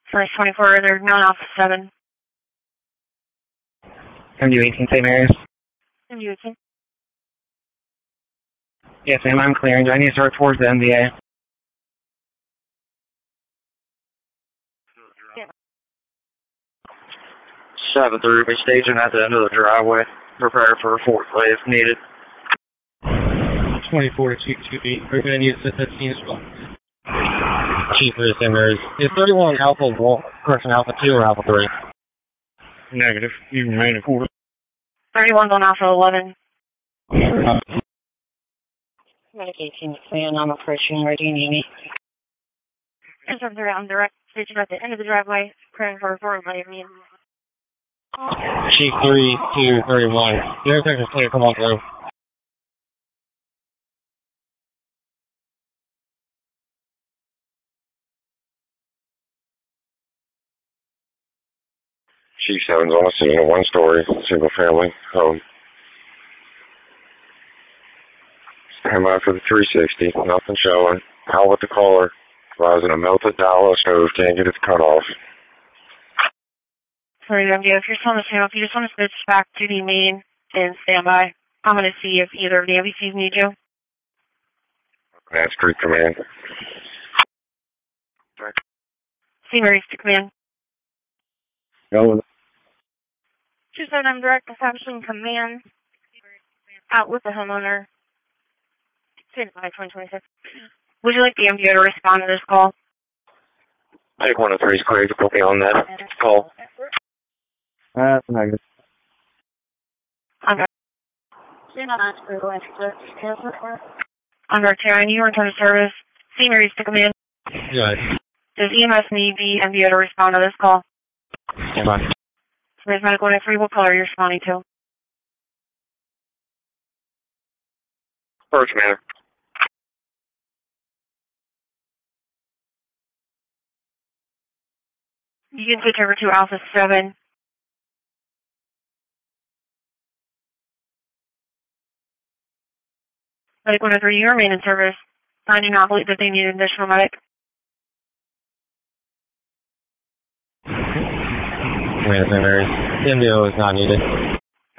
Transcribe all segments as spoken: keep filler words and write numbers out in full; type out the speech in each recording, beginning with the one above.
First twenty-four, they're non-Alpha seven. M D eighteen, Saint Mary's. M D eighteen. Yes, ma'am, I'm clearing. Do I need to start towards the M D A? Yeah. seven three, be staging at the end of the driveway. Prepare for a fourth way if needed. twenty-four to two two eight. We're going to need assistance team as well. Chief of the Saint Mary's. Is thirty-one Alpha one, correction, Alpha two or Alpha three? Negative. You remain at quarter. thirty-one's on Alpha eleven. Uh, Medic eighteen, plan on approaching. Where do you need me? Intercept are on direct station at the end of the driveway. Preparing for a fourth way. Chief three two thirty-one. The intersection is clear. Come on through. Chief seven's on the scene, a one-story, single-family home. Stand by for the three sixty, nothing showing. Out with the caller, rising a melted dial stove, can't get its cut off. Sorry, M D O, if you're still on the channel, if you just want to switch back to the main and stand by, I'm going to see if either of the M V Cs need you. Command Street Command. Saint Mary's to command. Going. two seven, I'm direct establishing command. Out with the homeowner. Stand by twenty twenty-six. Would you like the M D O to respond to this call? Take one of three's clear to put me on that call. That's negative. I'm direct. I'm direct here. I need to return to service. Saint Mary's to command. Good. Does E M S need the M D O to respond to this call? Stand by. Saint Mary's Medical one oh three, what color are you responding to? First manner. You can switch over to Alpha seven. Medic one oh three, you remain in service. I do not believe that they need an additional medic. Command Saint Mary's. The M D O is not needed.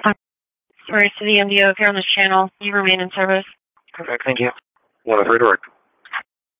Sorry to the M D O, if you're on this channel, you remain in service. Perfect, thank you. one oh three direct.